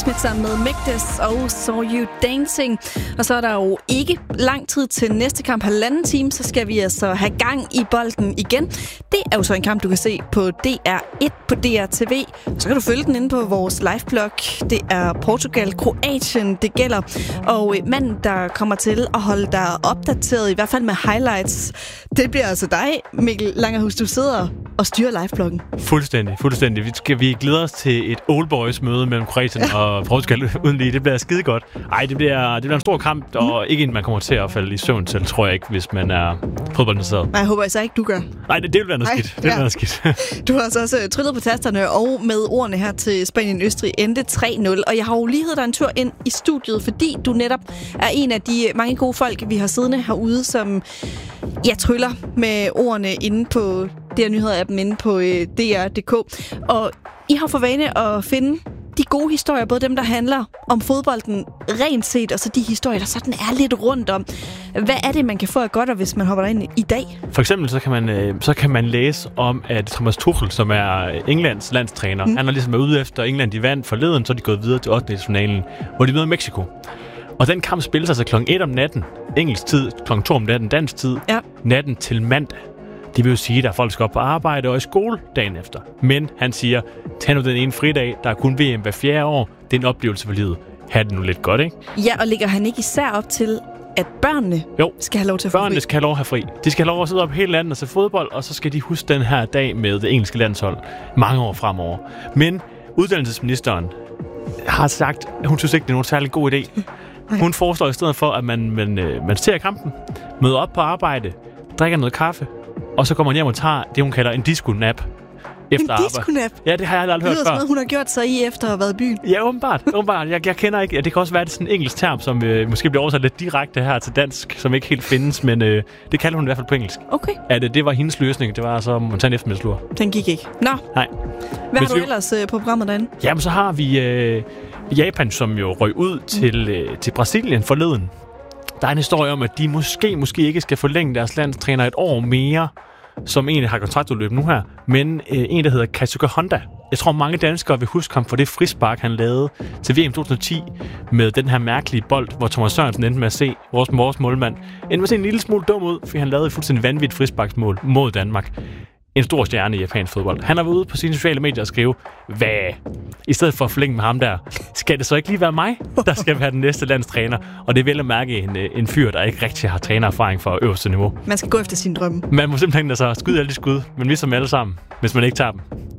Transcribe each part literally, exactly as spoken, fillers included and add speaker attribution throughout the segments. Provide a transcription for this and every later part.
Speaker 1: Smith sammen med Mægtes og Saw You Dancing. Og så er der jo ikke lang tid til næste kamp, halvanden time, så skal vi altså have gang i bolden igen. Det er jo så en kamp, du kan se på D R et på D R T V. Så kan du følge den inde på vores liveblog. Det er Portugal, Kroatien, det gælder. Og manden, der kommer til at holde dig opdateret, i hvert fald med highlights, det bliver altså dig, Mikkel Langerhus. Du sidder og styrer livebloggen.
Speaker 2: Fuldstændig, fuldstændig. Vi, skal, vi glæder os til et Old Boys møde mellem Kroatien og Portugal uden lige. Det bliver skide godt. Ej, det bliver, det bliver en stor kamp, og mm. ikke en, man kommer til at falde i søvn til, tror jeg ikke, hvis man er fodboldinteresseret.
Speaker 1: Nej, jeg håber altså ikke, du gør.
Speaker 2: Nej, det, det vil være noget skidt. Det vil ja. være noget skidt.
Speaker 1: Du har altså også tryllet på tasterne og med ordene her til Spanien-Østrig endte tre nul. Og jeg har jo lige heddet dig en tur ind i studiet, fordi du netop er en af de mange gode folk, vi har siddende herude, som jeg tryller med ordene inde på D R Nyheder-appen inde på øh, D R punktum d k. Og I har for vane at finde de gode historier, både dem, der handler om fodbolden rent set, og så de historier, der sådan er lidt rundt om. Hvad er det, man kan få af godt, hvis man hopper ind i dag?
Speaker 2: For eksempel så kan man, øh, så kan man læse om, at Thomas Tuchel, som er Englands landstræner, mm. han er ligesom været ude efter England, de vandt forleden, så er de gået videre til ottende-finalen, hvor de møder Mexico. Og den kamp spilles altså klokken et om natten, engelsk tid, klokken to om natten, dansk tid, ja. natten til mandag. Det vil jo sige, at der er folk, der skal op på arbejde og i skole dagen efter. Men han siger, tag nu den ene fridag, der er kun V M hver fjerde år. Det er en oplevelse for livet. Ha' det nu lidt godt, ikke?
Speaker 1: Ja, og ligger han ikke især op til, at børnene jo. skal have lov til at få
Speaker 2: børnene
Speaker 1: fri?
Speaker 2: skal have lov at have fri. De skal have lov at sidde op hele landet og se fodbold, og så skal de huske den her dag med det engelske landshold mange år fremover. Men uddannelsesministeren har sagt, at hun synes ikke, det er nogen særlig god idé. Hun foreslår i stedet for, at man, man, man ser kampen, møder op på arbejde, drikker noget kaffe, og så kommer man hjem og tager det, hun kalder en disco-nap. Efter
Speaker 1: en disco-nap?
Speaker 2: Ja, det har jeg aldrig hørt før. Det
Speaker 1: lyder, hun har gjort sig i efter at have været i byen.
Speaker 2: Ja, åbenbart. åbenbart. Jeg, jeg kender ikke... Ja, det kan også være, det er sådan en engelsk term, som øh, måske bliver oversat lidt direkte her til dansk, som ikke helt findes, men øh, det kalder hun i hvert fald på engelsk.
Speaker 1: Okay.
Speaker 2: At øh, det var hendes løsning. Det var så at tage en eftermiddagslur.
Speaker 1: Den gik ikke. Nå.
Speaker 2: Nej.
Speaker 1: Hvad Hvis har du vi... ellers øh, på programmet derinde?
Speaker 2: Jamen, så har vi øh, Japan, som jo røg ud mm. til, øh, til Brasilien forleden. Der er en historie om, at de måske, måske ikke skal forlænge deres landstræner et år mere, som egentlig har kontraktudløb nu her, men øh, en, der hedder Kazuka Honda. Jeg tror, mange danskere vil huske ham for det frispark, han lavede til V M to tusind og ti med den her mærkelige bold, hvor Thomas Sørensen endte med at se vores, vores målmand. Endte med at se en lille smule dum ud, fordi han lavede et fuldstændig vanvittigt frisparksmål mod Danmark. En stor stjerne i japansk fodbold. Han har været ude på sine sociale medier og skrive, hvad? I stedet for at forlænge med ham der, skal det så ikke lige være mig, der skal være den næste landstræner? Og det er vel at mærke en, en fyr, der ikke rigtig har trænererfaring for øverste niveau.
Speaker 1: Man skal gå efter sine drømme.
Speaker 2: Man må simpelthen da så skyde alle de skud, men ligesom alle sammen, hvis man ikke tager dem.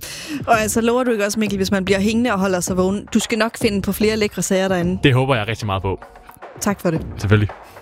Speaker 1: Og altså lover du ikke også, Mikkel, hvis man bliver hængende og holder sig vågen? Du skal nok finde på flere lækre sager derinde.
Speaker 2: Det håber jeg rigtig meget på.
Speaker 1: Tak for det.
Speaker 2: Selvfølgelig.